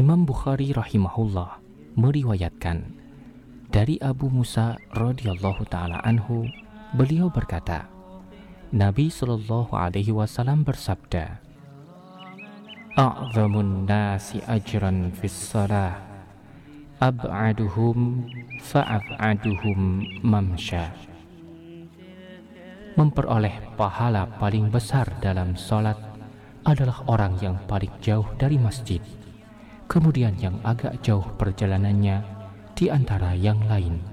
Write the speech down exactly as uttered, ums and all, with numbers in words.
Imam Bukhari rahimahullah meriwayatkan dari Abu Musa radhiyallahu ta'ala anhu, beliau berkata, Nabi Shallallahu alaihi wasallam bersabda, A'zamun nasi ajran fis salah, ab'aduhum fa'ab'aduhum mamsya. Memperoleh pahala paling besar dalam sholat adalah orang yang paling jauh dari masjid, kemudian yang agak jauh perjalanannya di antara yang lain.